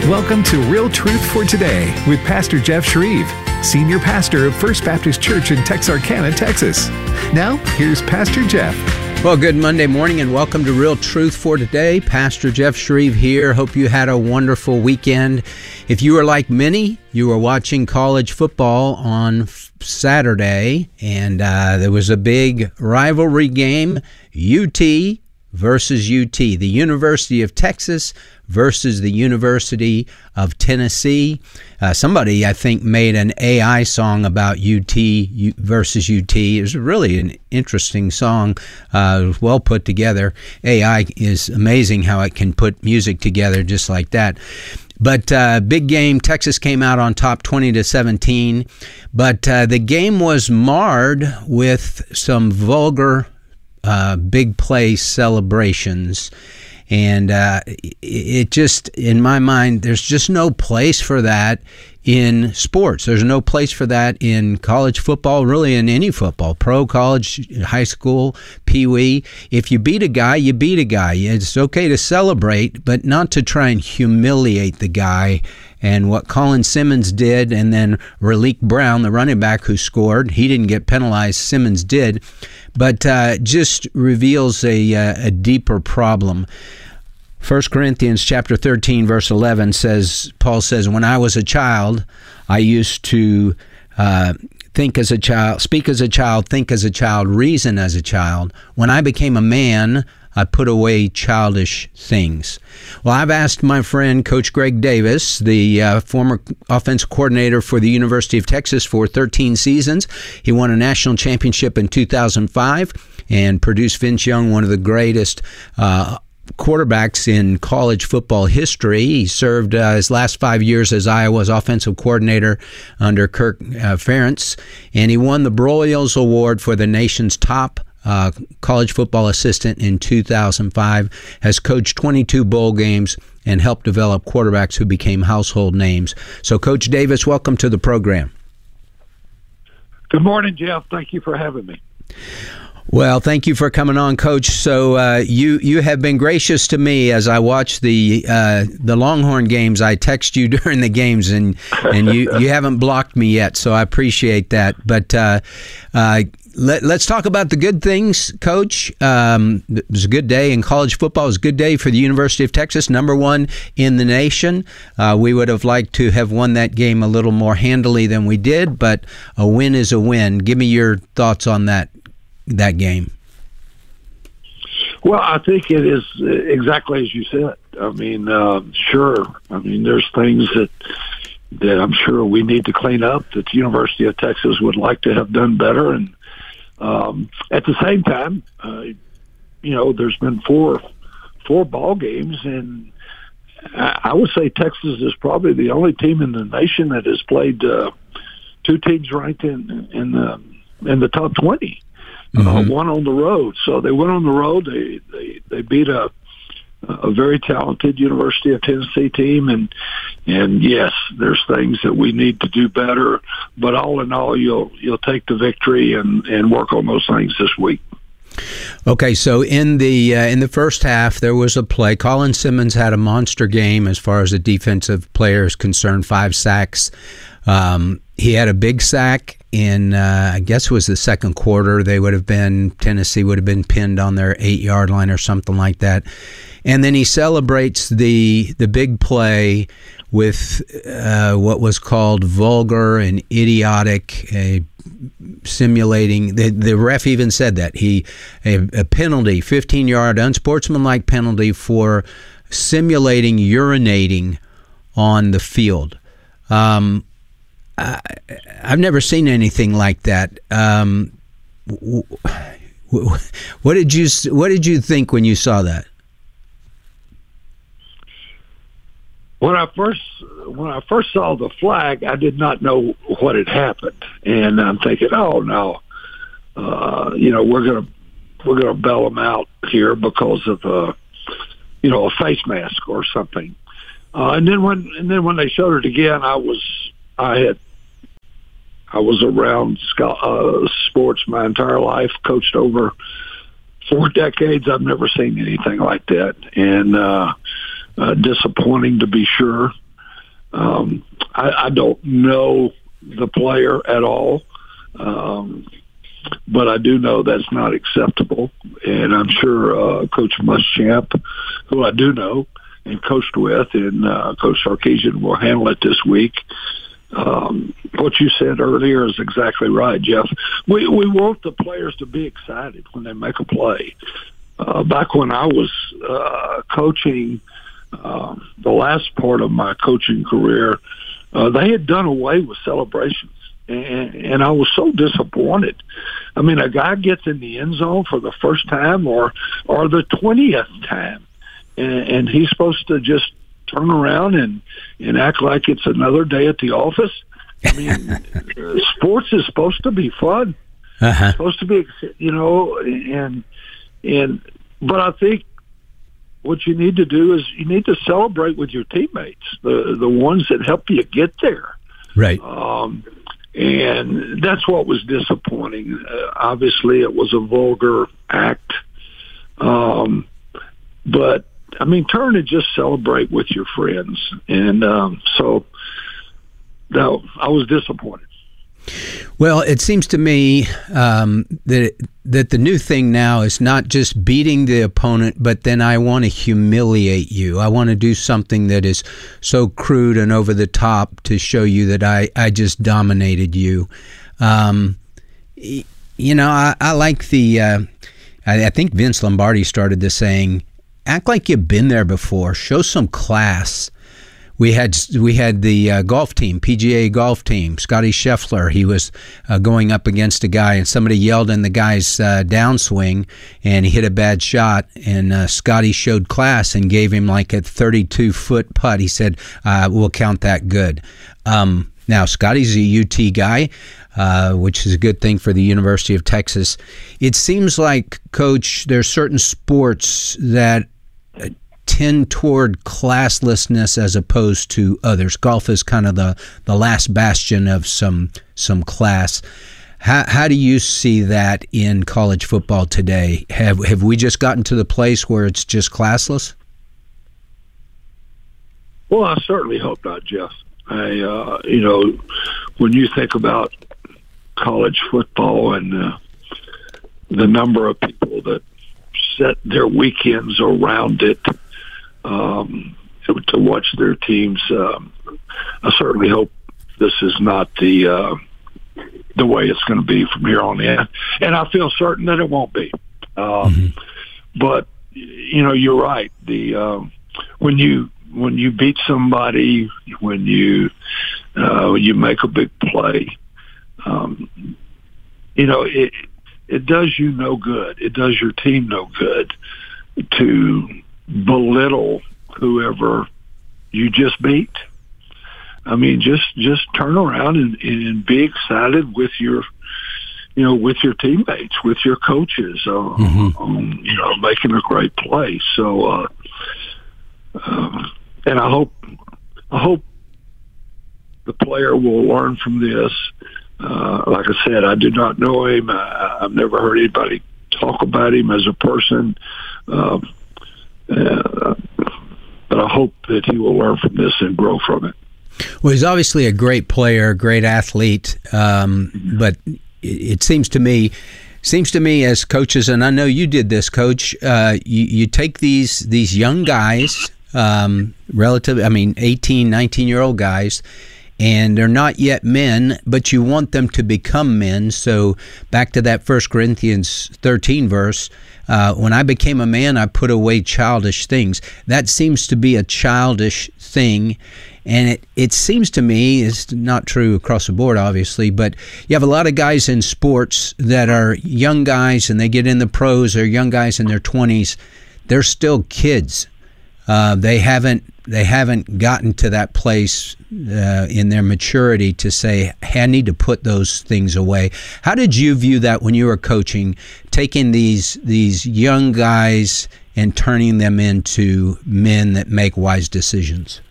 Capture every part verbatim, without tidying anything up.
Welcome to Real Truth for Today with Pastor Jeff Shreve, Senior Pastor of First Baptist Church in Texarkana, Texas. Now, here's Pastor Jeff. Well, good Monday morning and welcome to Real Truth for Today. Pastor Jeff Shreve here. Hope you had a wonderful weekend. If you are like many, you were watching college football on Saturday, and uh, there was a big rivalry game, U T versus U T, the University of Texas versus the University of Tennessee. Uh, somebody, I think, made an A I song about U T versus U T. It was really an interesting song, uh, well put together. A I is amazing how it can put music together just like that. But uh, big game, Texas came out on top twenty to seventeen. But uh, the game was marred with some vulgar uh, big play celebrations. And uh, it just, in my mind, there's just no place for that in sports. There's no place for that in college football, really in any football, pro, college, high school, pee-wee. If you beat a guy, you beat a guy. It's okay to celebrate, but not to try and humiliate the guy. And what Colin Simmons did, and then Raleek Brown, the running back who scored, he didn't get penalized, Simmons did, but uh, just reveals a, uh, a deeper problem. First Corinthians chapter thirteen, verse eleven says, Paul says, when I was a child, I used to uh, think as a child, speak as a child, think as a child, reason as a child. When I became a man, I put away childish things. Well, I've asked my friend, Coach Greg Davis, the uh, former offensive coordinator for the University of Texas for thirteen seasons. He won a national championship in two thousand five and produced Vince Young, one of the greatest uh quarterbacks in college football history. He served uh, his last five years as Iowa's offensive coordinator under Kirk uh, Ferentz, and he won the Broyles Award for the nation's top uh, college football assistant in two thousand five, has coached twenty-two bowl games, and helped develop quarterbacks who became household names. So, Coach Davis, welcome to the program. Good morning, Jeff. Thank you for having me. Well, thank you for coming on, Coach. So uh, you you have been gracious to me as I watch the uh, the Longhorn games. I text you during the games, and and you, you haven't blocked me yet, so I appreciate that. But uh, uh, let, let's talk about the good things, Coach. Um, it was a good day in college football. It was a good day for the University of Texas, number one in the nation. Uh, we would have liked to have won that game a little more handily than we did, but a win is a win. Give me your thoughts on that. that game. Well, I think it is exactly as you said. I mean, uh, sure. I mean, there's things that that I'm sure we need to clean up that the University of Texas would like to have done better. And um, at the same time, uh, you know, there's been four four ball games, and I, I would say Texas is probably the only team in the nation that has played uh, two teams ranked in in the in the top twenty. Mm-hmm. Uh, one on the road. So they went on the road. They they, they beat a a very talented University of Tennessee team, and and yes, there's things that we need to do better. But all in all, you'll you'll take the victory and, and work on those things this week. Okay, so in the uh, in the first half, there was a play. Colin Simmons had a monster game as far as the defensive player is concerned. Five sacks. Um, he had a big sack in, uh, I guess it was the second quarter. They would have been, Tennessee would have been pinned on their eight-yard line or something like that. And then he celebrates the the big play with uh, what was called vulgar and idiotic, uh, simulating. The, the ref even said that. he A, a penalty, fifteen-yard unsportsmanlike penalty for simulating urinating on the field. Um I, I've never seen anything like that. Um, what did you What did you think when you saw that? When I first when I first saw the flag, I did not know what had happened, and I'm thinking, oh no, uh, you know, we're gonna we're gonna bail them out here because of uh, you know, a face mask or something. Uh, and then when and then when they showed it again, I was I had. I was around uh, sports my entire life, coached over four decades. I've never seen anything like that, and uh, uh, disappointing to be sure. Um, I, I don't know the player at all, um, but I do know that's not acceptable. And I'm sure uh, Coach Muschamp, who I do know and coached with, and uh, Coach Sarkisian will handle it this week. Um, what you said earlier is exactly right, Jeff. We we want the players to be excited when they make a play. Uh, back when I was uh, coaching, uh, the last part of my coaching career, uh, they had done away with celebrations, and, and I was so disappointed. I mean, a guy gets in the end zone for the first time or or the twentieth time, and, and he's supposed to just turn around and, and act like it's another day at the office. I mean, sports is supposed to be fun. Uh-huh. It's supposed to be, you know, and and but I think what you need to do is you need to celebrate with your teammates, the the ones that help you get there. Right. Um, and that's what was disappointing. Uh, obviously, it was a vulgar act. Um, but I mean, turn and just celebrate with your friends. And um, so, no, I was disappointed. Well, it seems to me um, that that the new thing now is not just beating the opponent, but then I want to humiliate you. I want to do something that is so crude and over the top to show you that I, I just dominated you. Um, you know, I, I like the, uh, I, I think Vince Lombardi started this saying, act like you've been there before. Show some class. We had we had the uh, golf team, P G A golf team, Scotty Scheffler. He was uh, going up against a guy, and somebody yelled in the guy's uh, downswing, and he hit a bad shot. And uh, Scotty showed class and gave him like a thirty-two foot putt. He said, uh, "We'll count that good." Um, now Scotty's a U T guy, uh, which is a good thing for the University of Texas. It seems like, Coach, there's certain sports that tend toward classlessness as opposed to others. Golf is kind of the, the last bastion of some some class. How how do you see that in college football today? Have have we just gotten to the place where it's just classless? Well, I certainly hope not, Jeff. I uh, you know, when you think about college football and uh, the number of people that set their weekends around it, um, to watch their teams. Um, I certainly hope this is not the uh, the way it's going to be from here on in, and I feel certain that it won't be. Um, mm-hmm. But you know, you're right. The uh, when you when you beat somebody, when you uh, when you make a big play, um, you know it. It does you no good. It does your team no good to belittle whoever you just beat. I mean, just just turn around and, and be excited with your, you know, with your teammates, with your coaches, uh, mm-hmm. on, you know, making a great play. So, uh, uh, and I hope, I hope the player will learn from this. Uh, like I said, I do not know him. I, I've never heard anybody talk about him as a person. Um, uh, but I hope that he will learn from this and grow from it. Well, he's obviously a great player, great athlete. Um, but it, it seems to me, seems to me as coaches, and I know you did this, Coach. Uh, you, you take these these young guys, um, relative, I mean, eighteen, nineteen year old guys, and they're not yet men, but you want them to become men. So back to that First Corinthians thirteen verse, uh, when I became a man, I put away childish things. That seems to be a childish thing, and it, it seems to me, it's not true across the board, obviously, but you have a lot of guys in sports that are young guys, and they get in the pros, or young guys in their twenties. They're still kids. Uh, they haven't they haven't gotten to that place uh, in their maturity to say, hey, I need to put those things away. How did you view that when you were coaching, taking these these young guys and turning them into men that make wise decisions?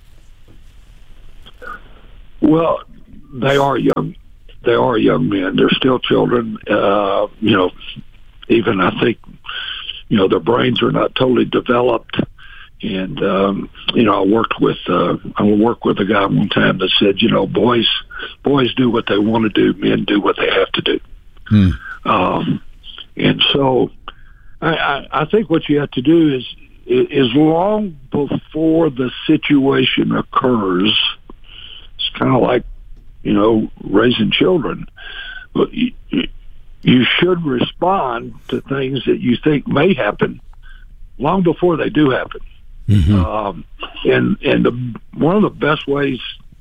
Well, they are young. They are young men. They're still children. Uh, you know, even I think, you know, their brains are not totally developed And, um, you know, I worked with, uh, I worked with a guy one time that said, you know, boys, boys do what they want to do. Men do what they have to do. Hmm. Um, and so I, I, I think what you have to do is, is long before the situation occurs, it's kind of like, you know, raising children. But you, you should respond to things that you think may happen long before they do happen. Mm-hmm. Um, and and the, one of the best ways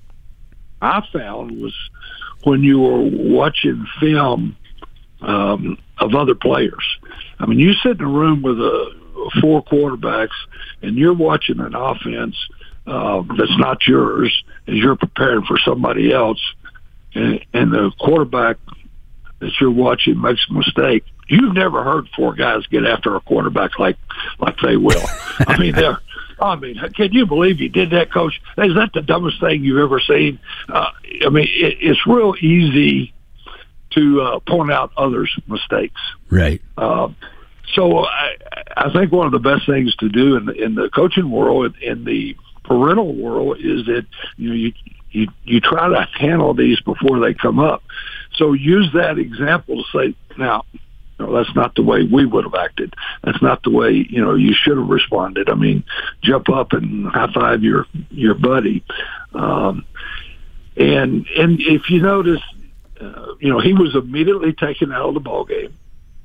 I found was when you were watching film um, of other players. I mean, you sit in a room with a, four quarterbacks, and you're watching an offense uh, that's not yours as you're preparing for somebody else, and, and the quarterback that you're watching makes a mistake. You've never heard four guys get after a quarterback like like they will. I mean, they're. I mean, can you believe he did that, Coach? Is that the dumbest thing you've ever seen? Uh, I mean, it, it's real easy to uh, point out others' mistakes. Right. Uh, so I, I think one of the best things to do in the, in the coaching world, in the parental world, is that you know you you you try to handle these before they come up. So use that example to say, now, no, that's not the way we would have acted. That's not the way, you know, you should have responded. I mean, jump up and high five your, your buddy. Um, and, and if you notice, uh, you know, he was immediately taken out of the ball game,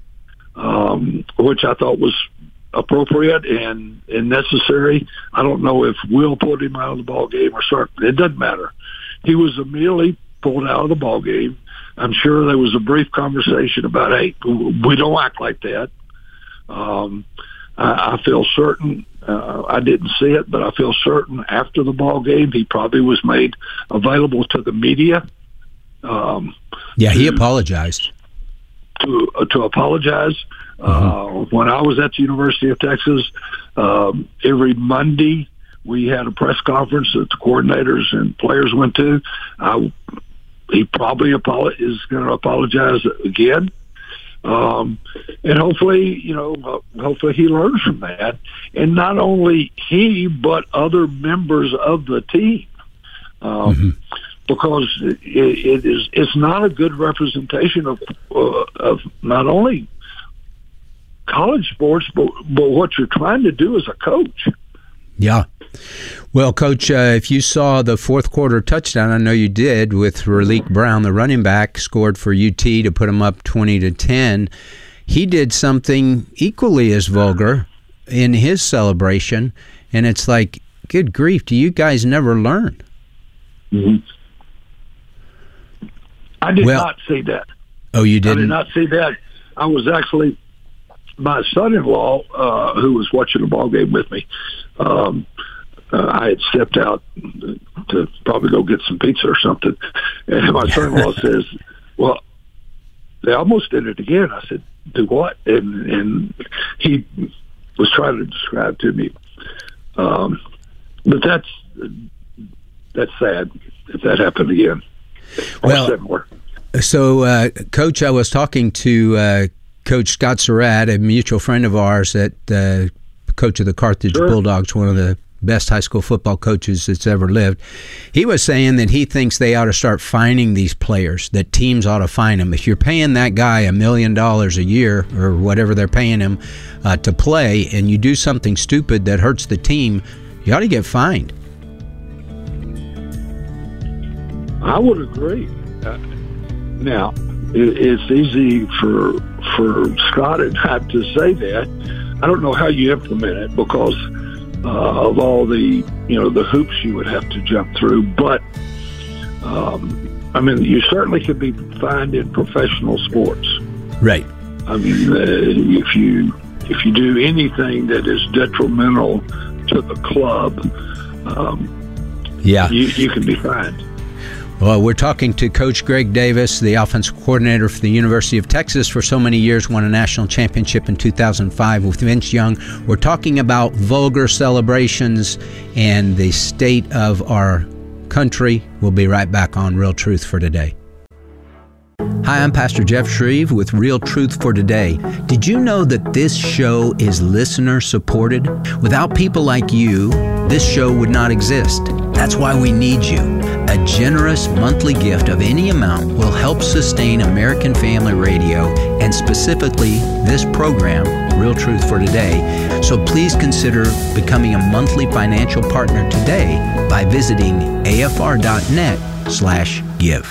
um, which I thought was appropriate and, and necessary. I don't know if Will put him out of the ball game or Sark. It doesn't matter. He was immediately pulled out of the ball game. I'm sure there was a brief conversation about, hey, we don't act like that. Um, I, I feel certain, uh, I didn't see it, but I feel certain after the ball game, he probably was made available to the media. Um, yeah, he to, apologized. To, uh, to apologize. Mm-hmm. Uh, when I was at the University of Texas, um, every Monday we had a press conference that the coordinators and players went to. I He probably apolo- is going to apologize again. Um, and hopefully, you know, hopefully he learns from that. And not only he, but other members of the team. Um, mm-hmm. Because it, it is, it's not a good representation of, uh, of not only college sports, but, but what you're trying to do as a coach. Yeah. Well, Coach, uh, if you saw the fourth quarter touchdown, I know you did, with Raleek Brown, the running back, scored for U T to put them up twenty to ten. He did something equally as vulgar in his celebration, and it's like, good grief, do you guys never learn? Mm-hmm. I did well, not see that. Oh, you didn't? I did not see that. I was actually, my son-in-law, uh, who was watching the ball game with me, um, Uh, I had stepped out to probably go get some pizza or something. And my son-in-law says, well, they almost did it again. I said, do what? And, and he was trying to describe to me. Um, but that's, that's sad if that happened again. Well, so, uh, Coach, I was talking to uh, Coach Scott Surratt, a mutual friend of ours, that uh, coach of the Carthage sure. Bulldogs, one of the best high school football coaches that's ever lived. He was saying that he thinks they ought to start fining these players, that teams ought to fine them. If you're paying that guy a million dollars a year or whatever they're paying him uh, to play, and you do something stupid that hurts the team, you ought to get fined. I would agree. Uh, now, it, it's easy for for Scott and I to say that. I don't know how you implement it because Uh, of all the, you know, the hoops you would have to jump through. But, um, I mean, you certainly could be fined in professional sports. Right. I mean, uh, if you if you do anything that is detrimental to the club, um, yeah, you, you can be fined. Well, we're talking to Coach Greg Davis, the offensive coordinator for the University of Texas for so many years, won a national championship in two thousand five with Vince Young. We're talking about vulgar celebrations and the state of our country. We'll be right back on Real Truth for Today. Hi, I'm Pastor Jeff Shreve with Real Truth for Today. Did you know that this show is listener supported? Without people like you, this show would not exist. That's why we need you. A generous monthly gift of any amount will help sustain American Family Radio and specifically this program, Real Truth for Today. So please consider becoming a monthly financial partner today by visiting afr.net slash give.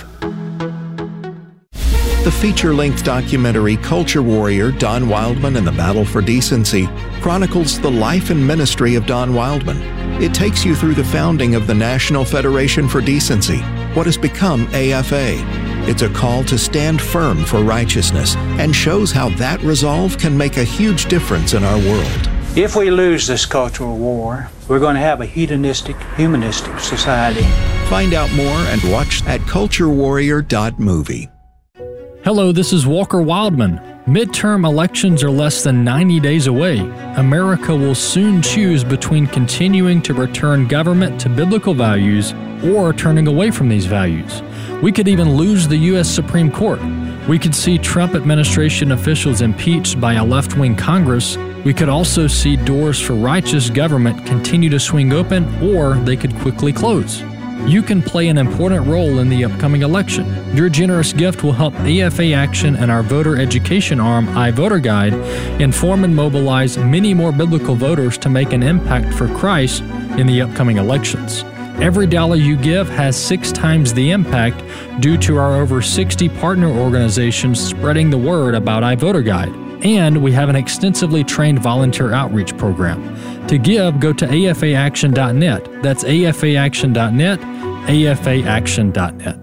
The feature-length documentary Culture Warrior, Don Wildman and the Battle for Decency chronicles the life and ministry of Don Wildman. It takes you through the founding of the National Federation for Decency, what has become A F A. It's a call to stand firm for righteousness and shows how that resolve can make a huge difference in our world. If we lose this cultural war, we're going to have a hedonistic, humanistic society. Find out more and watch at culture warrior dot movie. Hello, this is Walker Wildman. Midterm elections are less than ninety days away. America will soon choose between continuing to return government to biblical values or turning away from these values. We could even lose the U S Supreme Court. We could see Trump administration officials impeached by a left-wing Congress. We could also see doors for righteous government continue to swing open, or they could quickly close. You can play an important role in the upcoming election. Your generous gift will help A F A Action and our voter education arm, iVoter Guide, inform and mobilize many more biblical voters to make an impact for Christ in the upcoming elections. Every dollar you give has six times the impact due to our over sixty partner organizations spreading the word about iVoter Guide. And we have an extensively trained volunteer outreach program. To give, go to A F A action dot net. That's A F A action dot net, A F A action dot net.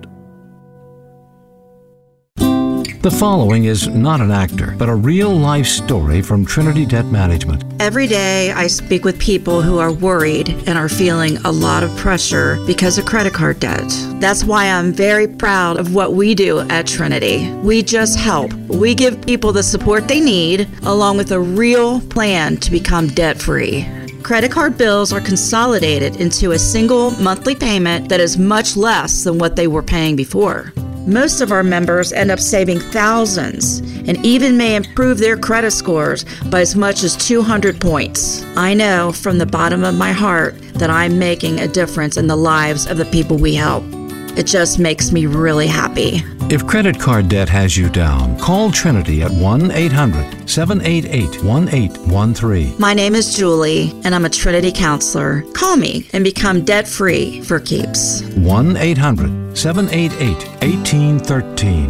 The following is not an actor, but a real-life story from Trinity Debt Management. Every day I speak with people who are worried and are feeling a lot of pressure because of credit card debt. That's why I'm very proud of what we do at Trinity. We just help. We give people the support they need, along with a real plan to become debt-free. Credit card bills are consolidated into a single monthly payment that is much less than what they were paying before. Most of our members end up saving thousands and even may improve their credit scores by as much as two hundred points. I know from the bottom of my heart that I'm making a difference in the lives of the people we help. It just makes me really happy. If credit card debt has you down, call Trinity at one eight hundred, seven eight eight, one eight one three. My name is Julie, and I'm a Trinity counselor. Call me and become debt-free for keeps. one eight hundred, seven eight eight, one eight one three.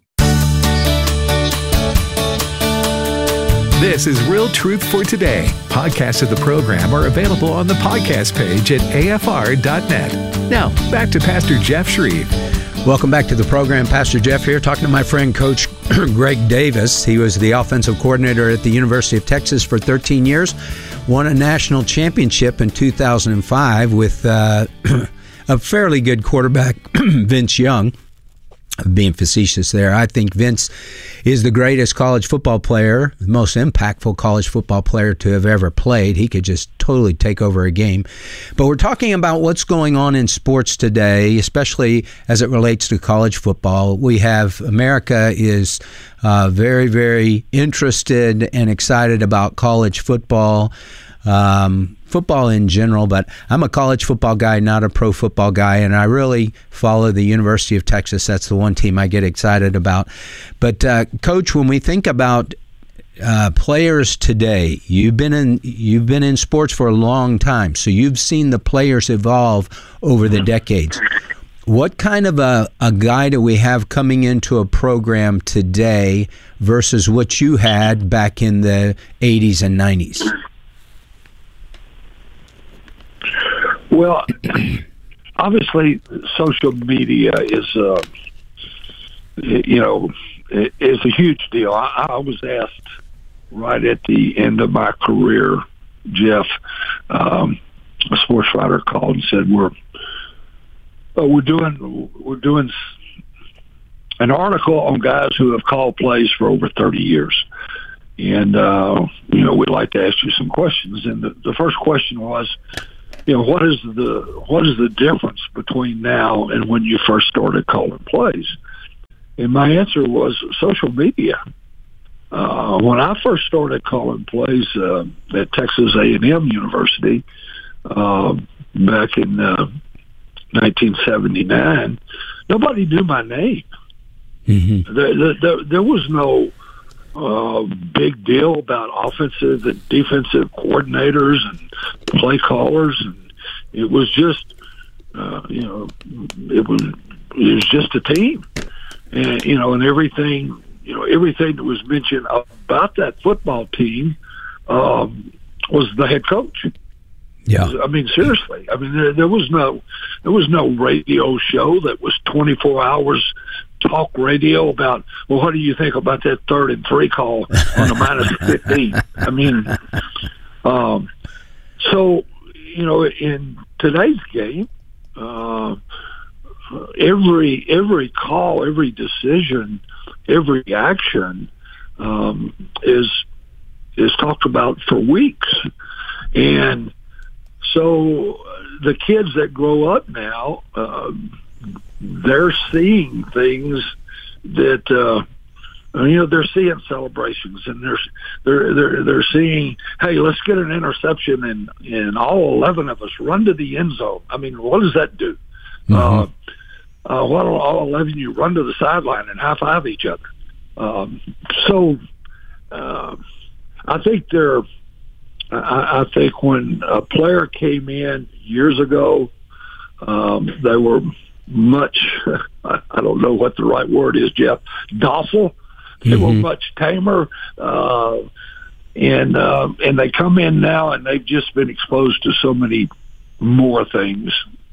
This is Real Truth for Today. Podcasts of the program are available on the podcast page at A F R dot net. Now, back to Pastor Jeff Shreve. Welcome back to the program. Pastor Jeff here, talking to my friend Coach Greg Davis. He was the offensive coordinator at the University of Texas for thirteen years, won a national championship in two thousand five with uh, a fairly good quarterback, Vince Young. Being facetious there. I think Vince is the greatest college football player, the most impactful college football player to have ever played. He could just totally take over a game. But we're talking about what's going on in sports today, especially as it relates to college football. We have America is uh, very, very interested and excited about college football. Um, football in general, but I'm a college football guy, not a pro football guy, and I really follow the University of Texas. That's the one team I get excited about. But uh, Coach, when we think about uh, players today, you've been in you've been in sports for a long time, so you've seen the players evolve over the decades. What kind of a, a guy do we have coming into a program today versus what you had back in the eighties and nineties? Well, obviously, social media is, uh, you know, is a huge deal. I, I was asked right at the end of my career, Jeff, um, a sports writer called and said, "We're uh, we're doing we're doing an article on guys who have called plays for over thirty years." And, uh, you know, we'd like to ask you some questions. And the, the first question was, you know, what is the what is the difference between now and when you first started calling plays? and my answer was social media. Uh, when I first started calling plays uh, at Texas A and M University uh, back in uh, nineteen seventy-nine, nobody knew my name. Mm-hmm. There, there, there was no uh, big deal about offensive and defensive coordinators and play callers, and it was just, uh, you know, it was it was just a team, and you know, and everything. You know, everything that was mentioned about that football team um, was the head coach. Yeah, I mean, seriously. I mean, there, there was no, there was no radio show that was twenty-four hours talk radio about. Well, what do you think about that third and three call on the minus fifteen? I mean, um, so you know, in today's game, uh, every every call, every decision, every action um, is is talked about for weeks, and so the kids that grow up now, uh, they're seeing things that uh, you know they're seeing celebrations, and they're they're they're they're seeing, hey, let's get an interception, and and all eleven of us run to the end zone. I mean, what does that do? Mm-hmm. Uh, Uh, why don't all eleven of you run to the sideline and high-five each other? Um, so uh, I think they're, I, I think when a player came in years ago, um, they were much, I, I don't know what the right word is, Jeff, docile. They mm-hmm. were much tamer. Uh, and uh, and they come in now, and they've just been exposed to so many more things.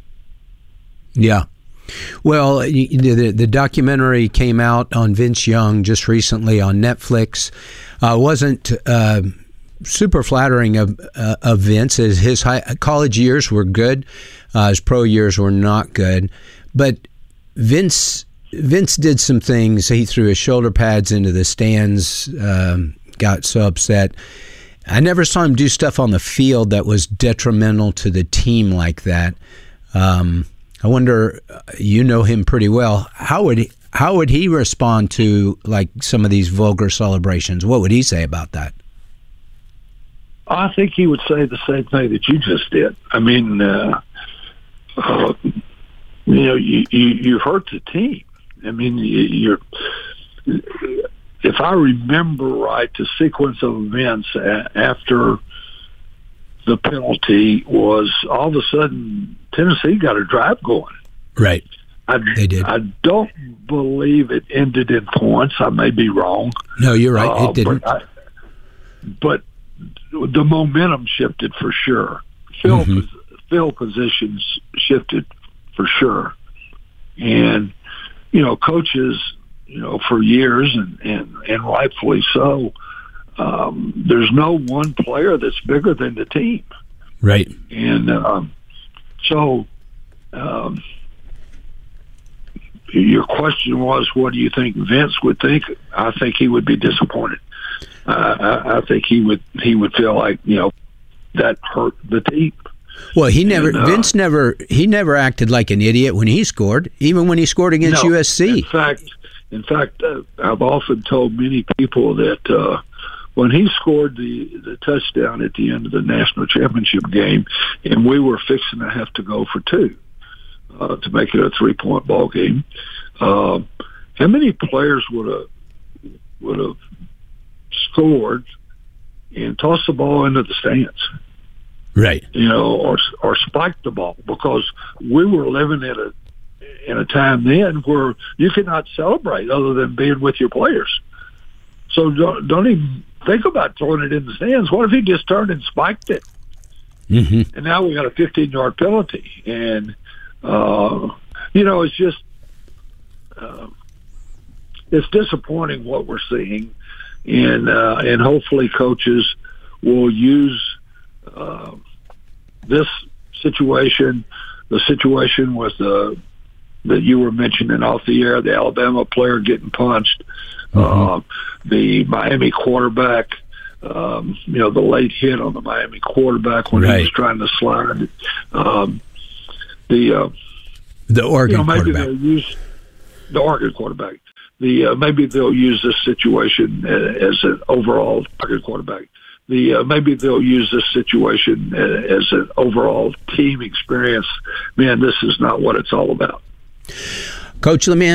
Yeah. Well, the, the documentary came out on Vince Young just recently on Netflix. Uh, wasn't uh, super flattering of, uh, of Vince. His, his high, college years were good. Uh, his pro years were not good. But Vince Vince did some things. He threw his shoulder pads into the stands, um, got so upset. I never saw him do stuff on the field that was detrimental to the team like that. Um I wonder, you know him pretty well. How would he, how would he respond to like some of these vulgar celebrations? What would he say about that? I think he would say the same thing that you just did. I mean, uh, uh, you know, you, you you hurt the team. I mean, you, you're. If I remember right, the sequence of events a- after the penalty was all of a sudden Tennessee got a drive going. Right. I, they did. I don't believe it ended in points. I may be wrong. No, you're right. Uh, it didn't. But, I, but the momentum shifted for sure. Field, mm-hmm. field positions shifted for sure. And, you know, coaches, you know, for years, and, and, and rightfully so, Um, there's no one player that's bigger than the team. Right. And um, so um, your question was, what do you think Vince would think? I think he would be disappointed. Uh, I, I think he would he would feel like, you know, that hurt the team. Well, he never and, uh, Vince never he never acted like an idiot when he scored, even when he scored against no, U S C. In fact, in fact, uh, I've often told many people that uh, when he scored the, the touchdown at the end of the national championship game, and we were fixing to have to go for two uh, to make it a three-point ball game, uh, how many players would have would have scored and tossed the ball into the stands? Right. You know, or or spiked the ball, because we were living in a in a time then where you could not celebrate other than being with your players. So don't, don't even think about throwing it in the stands. What if he just turned and spiked it? Mm-hmm. And now we got a fifteen-yard penalty. And, uh, you know, it's just uh, it's disappointing what we're seeing. And, uh, and hopefully coaches will use uh, this situation, the situation with the that you were mentioning off the air, the Alabama player getting punched, mm-hmm. uh, the Miami quarterback, um, you know, the late hit on the Miami quarterback when right. he was trying to slide. Um, the uh, the Oregon you know, maybe quarterback. they'll use the Oregon quarterback. The uh, maybe they'll use this situation as an overall quarterback. The uh, maybe they'll use this situation as an overall team experience. Man, this is not what it's all about. Coach, let me